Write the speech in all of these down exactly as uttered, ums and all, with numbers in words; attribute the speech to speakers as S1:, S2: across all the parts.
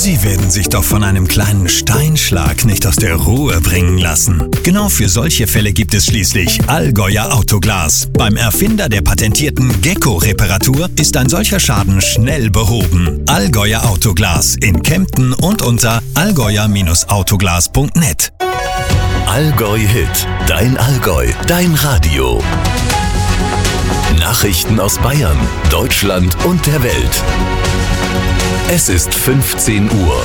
S1: Sie werden sich doch von einem kleinen Steinschlag nicht aus der Ruhe bringen lassen. Genau für solche Fälle gibt es schließlich Allgäuer Autoglas. Beim Erfinder der patentierten Gecko-Reparatur ist ein solcher Schaden schnell behoben. Allgäuer Autoglas in Kempten und unter allgäuer Autoglas punkt net.
S2: Allgäu Hit, dein Allgäu, dein Radio. Nachrichten aus Bayern, Deutschland und der Welt. Es ist fünfzehn Uhr.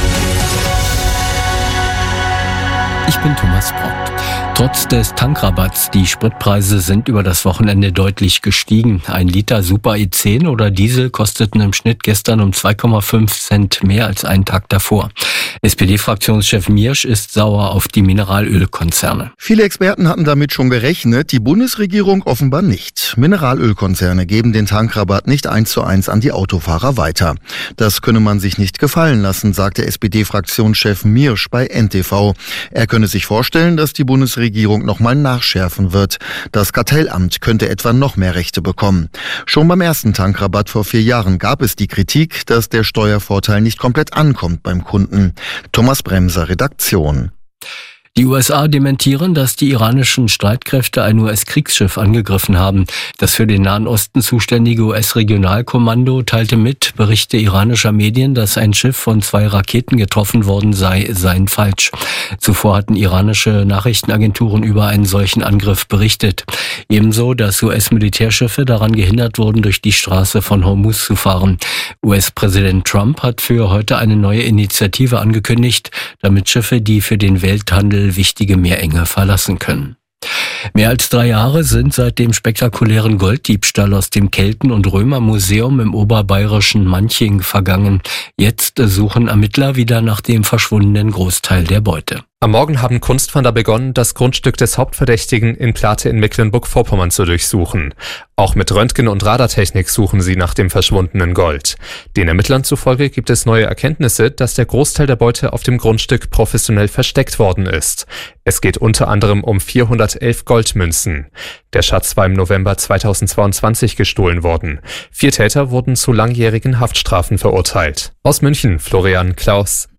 S3: Ich bin Thomas Brott. Trotz des Tankrabatts, die Spritpreise sind über das Wochenende deutlich gestiegen. Ein Liter Super E zehn oder Diesel kosteten im Schnitt gestern um zwei Komma fünf Cent mehr als einen Tag davor. S P D-Fraktionschef Miersch ist sauer auf die Mineralölkonzerne.
S4: Viele Experten hatten damit schon gerechnet, die Bundesregierung offenbar nicht. Mineralölkonzerne geben den Tankrabatt nicht eins zu eins an die Autofahrer weiter. Das könne man sich nicht gefallen lassen, sagte S P D-Fraktionschef Miersch bei N T V. Er könne sich vorstellen, dass die Bundesregierung Regierung nochmal nachschärfen wird. Das Kartellamt könnte etwa noch mehr Rechte bekommen. Schon beim ersten Tankrabatt vor vier Jahren gab es die Kritik, dass der Steuervorteil nicht komplett ankommt beim Kunden. Thomas Bremser, Redaktion.
S3: Die U S A dementieren, dass die iranischen Streitkräfte ein U S-Kriegsschiff angegriffen haben. Das für den Nahen Osten zuständige U S-Regionalkommando teilte mit, Berichte iranischer Medien, dass ein Schiff von zwei Raketen getroffen worden sei, seien falsch. Zuvor hatten iranische Nachrichtenagenturen über einen solchen Angriff berichtet. Ebenso, dass U S-Militärschiffe daran gehindert wurden, durch die Straße von Hormuz zu fahren. U S-Präsident Trump hat für heute eine neue Initiative angekündigt, damit Schiffe, die für den Welthandel wichtige Meerenge verlassen können. Mehr als drei Jahre sind seit dem spektakulären Golddiebstahl aus dem Kelten- und Römermuseum im oberbayerischen Manching vergangen. Jetzt suchen Ermittler wieder nach dem verschwundenen Großteil der Beute.
S5: Am Morgen haben Kunstfahnder begonnen, das Grundstück des Hauptverdächtigen in Plate in Mecklenburg-Vorpommern zu durchsuchen. Auch mit Röntgen- und Radartechnik suchen sie nach dem verschwundenen Gold. Den Ermittlern zufolge gibt es neue Erkenntnisse, dass der Großteil der Beute auf dem Grundstück professionell versteckt worden ist. Es geht unter anderem um vierhundertelf Goldmünzen. Der Schatz war im November zweitausendzweiundzwanzig gestohlen worden. Vier Täter wurden zu langjährigen Haftstrafen verurteilt. Aus München, Florian Klaus.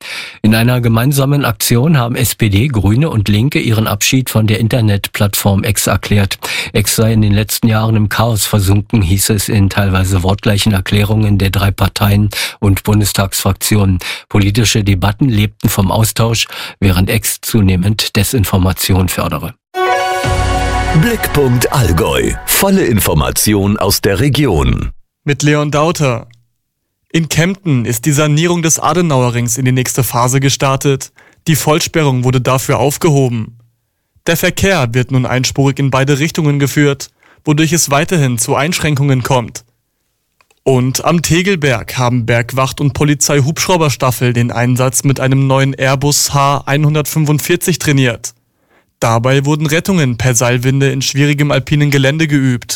S3: In einer gemeinsamen Aktion haben S P D, Grüne und Linke ihren Abschied von der Internetplattform X erklärt. X sei in den letzten Jahren im Chaos versunken, hieß es in teilweise wortgleichen Erklärungen der drei Parteien und Bundestagsfraktionen. Politische Debatten lebten vom Austausch, während X zunehmend Desinformation fördere.
S2: Blickpunkt Allgäu. Volle Information aus der Region.
S6: Mit Leon Dauter. In Kempten ist die Sanierung des Adenauerrings in die nächste Phase gestartet. Die Vollsperrung wurde dafür aufgehoben. Der Verkehr wird nun einspurig in beide Richtungen geführt, wodurch es weiterhin zu Einschränkungen kommt. Und am Tegelberg haben Bergwacht und Polizei-Hubschrauberstaffel den Einsatz mit einem neuen Airbus H hundertfünfundvierzig trainiert. Dabei wurden Rettungen per Seilwinde in schwierigem alpinen Gelände geübt.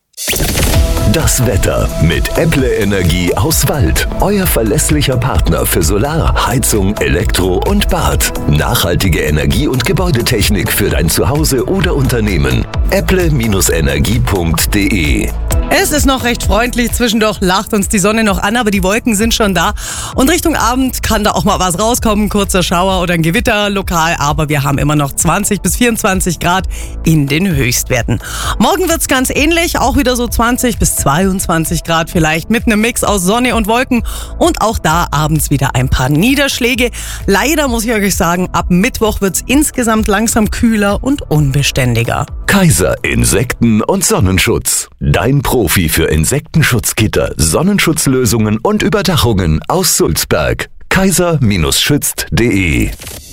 S2: Das Wetter mit Apple Energie aus Wald. Euer verlässlicher Partner für Solar, Heizung, Elektro und Bad. Nachhaltige Energie- und Gebäudetechnik für dein Zuhause oder Unternehmen. apple Energie punkt de.
S7: Es ist noch recht freundlich, zwischendurch lacht uns die Sonne noch an, aber die Wolken sind schon da. Und Richtung Abend kann da auch mal was rauskommen, kurzer Schauer oder ein Gewitter lokal, aber wir haben immer noch zwanzig bis vierundzwanzig Grad in den Höchstwerten. Morgen wird's ganz ähnlich, auch wieder so zwanzig bis zweiundzwanzig Grad vielleicht, mit einem Mix aus Sonne und Wolken und auch da abends wieder ein paar Niederschläge. Leider muss ich euch sagen, ab Mittwoch wird's insgesamt langsam kühler und unbeständiger.
S2: Kaiser Insekten- und Sonnenschutz. Dein Profi für Insektenschutzgitter, Sonnenschutzlösungen und Überdachungen aus Sulzberg. kaiser schützt punkt de.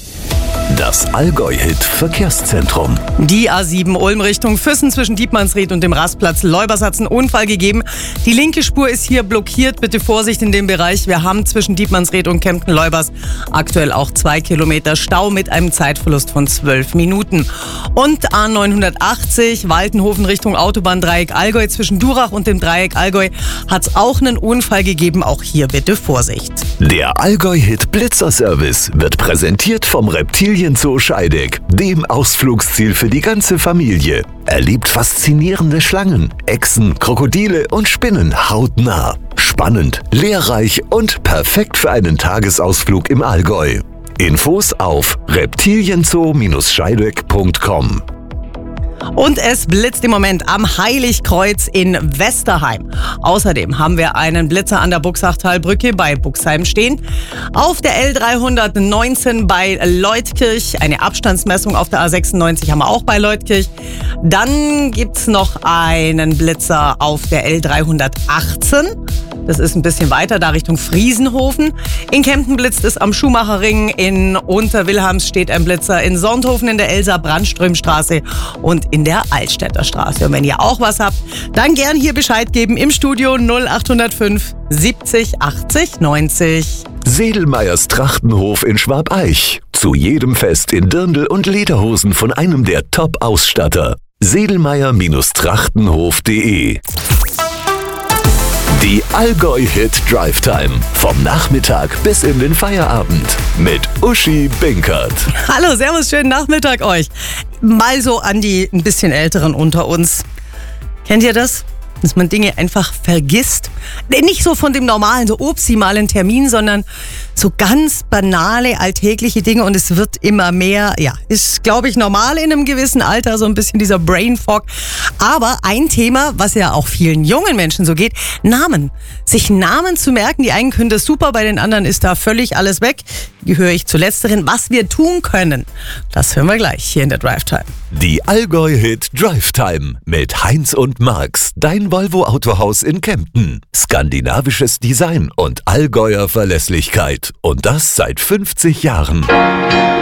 S2: Das Allgäu-Hit-Verkehrszentrum.
S7: Die A sieben Ulm Richtung Füssen zwischen Dietmannsried und dem Rastplatz Leubers hat es einen Unfall gegeben. Die linke Spur ist hier blockiert. Bitte Vorsicht in dem Bereich. Wir haben zwischen Dietmannsried und Kempten-Leubers aktuell auch zwei Kilometer Stau mit einem Zeitverlust von zwölf Minuten. Und A neunhundertachtzig Waltenhofen Richtung Autobahndreieck Allgäu zwischen Durach und dem Dreieck Allgäu hat es auch einen Unfall gegeben. Auch hier bitte Vorsicht.
S2: Der Allgäu-Hit Blitzerservice wird präsentiert vom Reptilienzoo Scheideck, dem Ausflugsziel für die ganze Familie. Erlebt faszinierende Schlangen, Echsen, Krokodile und Spinnen hautnah. Spannend, lehrreich und perfekt für einen Tagesausflug im Allgäu. Infos auf reptilienzoo Scheideck punkt com.
S7: Und es blitzt im Moment am Heiligkreuz in Westerheim. Außerdem haben wir einen Blitzer an der Buxachtalbrücke bei Buxheim stehen. Auf der L dreihundertneunzehn bei Leutkirch. Eine Abstandsmessung auf der A sechsundneunzig haben wir auch bei Leutkirch. Dann gibt's noch einen Blitzer auf der L dreihundertachtzehn. Das ist ein bisschen weiter, da Richtung Friesenhofen. In Kempten blitzt es am Schumacherring. In Unterwilhelms steht ein Blitzer. In Sonthofen in der Elsa-Brandström-Straße und in der Altstädter Straße. Und wenn ihr auch was habt, dann gern hier Bescheid geben im Studio null acht null fünf siebzig achtzig neunzig.
S2: Sedelmeyers Trachtenhof in Schwabeich. Zu jedem Fest in Dirndl und Lederhosen von einem der Top-Ausstatter. sedelmeyer Trachtenhof punkt de. Die Allgäu-Hit Drive Time. Vom Nachmittag bis in den Feierabend. Mit Uschi Binkert.
S7: Hallo, servus, schönen Nachmittag euch. Mal so an die ein bisschen Älteren unter uns. Kennt ihr das? Dass man Dinge einfach vergisst. Nicht so von dem normalen, so upsi, mal einen Termin, sondern so ganz banale, alltägliche Dinge und es wird immer mehr. Ja, ist, glaube ich, normal in einem gewissen Alter, so ein bisschen dieser Brain Fog. Aber ein Thema, was ja auch vielen jungen Menschen so geht, Namen. Sich Namen zu merken, die einen können das super, bei den anderen ist da völlig alles weg. Gehöre ich zu letzteren. Was wir tun können, das hören wir gleich hier in der Drive Time.
S2: Die Allgäu-Hit Drive Time mit Heinz und Marx, dein Volvo Autohaus in Kempten. Skandinavisches Design und Allgäuer Verlässlichkeit. Und das seit fünfzig Jahren.